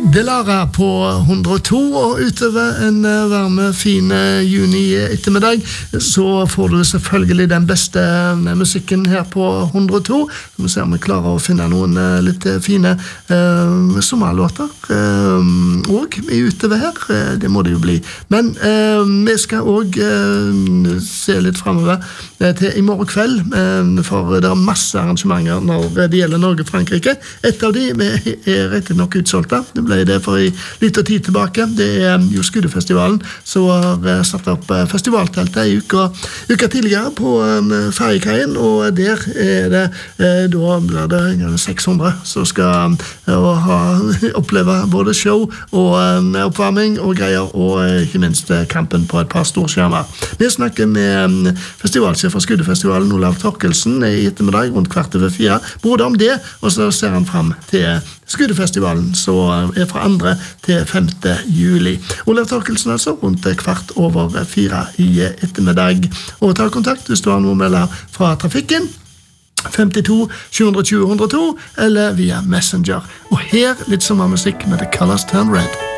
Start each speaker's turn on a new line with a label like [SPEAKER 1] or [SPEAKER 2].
[SPEAKER 1] Delara på 102 og utover en varme, fin juni ettermiddag så får du selvfølgelig den beste musikken her på 102. Vi ser om vi klarer å finne noen litt fine sommerlåter og utover her, det må det jo bli. Men vi skal også se litt fremover til i morgen kveld, for det masse arrangementer når det gjelder Norge-Frankrike. Et av de rett og nok utsolgte. Det ble det for litt tid tilbake. Det jo Skuddefestivalen som har satt opp festivalteltet i uka tidligere på Ferjekaien, og der det, da blir det 600 som skal oppleve både show og oppvarming og greier, og ikke minst kampen på et par storskjermer. Vi snakker med festivalsjef for Skuddefestivalen, Olav Torkelsen, i ettermiddag rundt 3:15, både om det, og så ser han frem til Skuddefestivalen, som fra 2. til 5. juli. Olav Torkelsen altså, rundt 3:15 i ettermiddag. Og ta kontakt hvis du har noe med fra trafikken, 52 720 102, eller via Messenger. Og her litt sommermusikk med The Colors Turn Red.